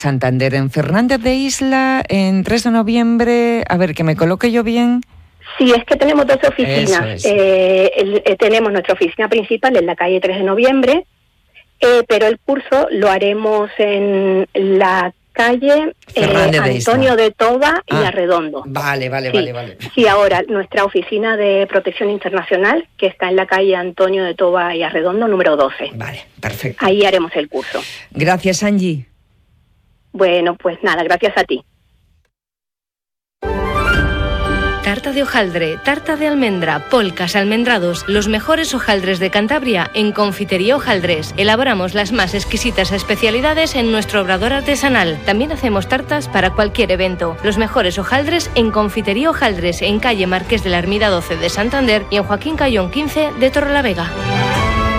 Santander, en Fernández de Isla, en 3 de noviembre. A ver, que me coloque yo bien. Sí, es que tenemos 2 oficinas. Tenemos nuestra oficina principal en la calle 3 de noviembre, pero el curso lo haremos en la calle Antonio de Toba y Arredondo. Vale. Sí, ahora nuestra oficina de protección internacional, que está en la calle Antonio de Toba y Arredondo, número 12. Vale, perfecto. Ahí haremos el curso. Gracias, Angie. Bueno, pues nada, gracias a ti. Tarta de hojaldre, tarta de almendra, polcas, almendrados, los mejores hojaldres de Cantabria en Confitería Hojaldres. Elaboramos las más exquisitas especialidades en nuestro obrador artesanal. También hacemos tartas para cualquier evento. Los mejores hojaldres en Confitería Hojaldres, en calle Marqués de la Ermida 12 de Santander y en Joaquín Cayón 15 de Torrelavega.